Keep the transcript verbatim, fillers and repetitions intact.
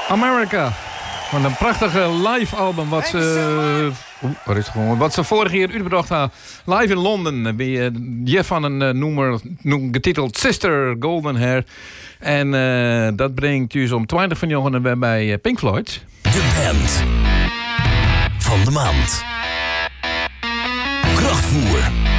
America. Van een prachtige live album wat ze, uh, wat, is gewoon, wat ze vorig jaar uitgebracht hebben. Live in Londen. Bij uh, van een uh, nummer noem, getiteld Sister Golden Hair. En uh, dat brengt dus om twintig van jongen bij uh, Pink Floyd. De band van de maand. Krachtvoer.